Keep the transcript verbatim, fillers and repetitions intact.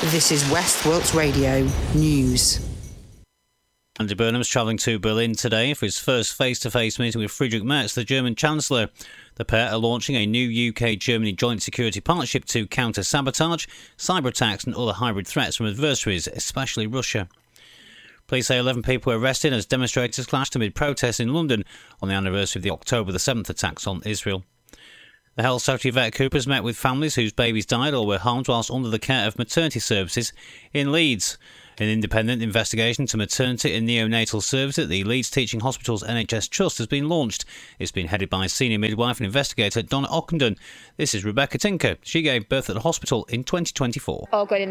This is West Wilts Radio News. Andy Burnham's travelling to Berlin today for his first face-to-face meeting with Friedrich Merz, the German Chancellor. The pair are launching a new U K-Germany joint security partnership to counter sabotage, cyber attacks and other hybrid threats from adversaries, especially Russia. Police say eleven people were arrested as demonstrators clashed amid protests in London on the anniversary of the October the seventh attacks on Israel. The Health Secretary Vet Cooper has met with families whose babies died or were harmed whilst under the care of maternity services in Leeds. An independent investigation into maternity and neonatal service at the Leeds Teaching Hospitals N H S Trust has been launched. It's been headed by senior midwife and investigator Donna Ockenden. This is Rebecca Tinker. She gave birth at the hospital in twenty twenty-four. All going in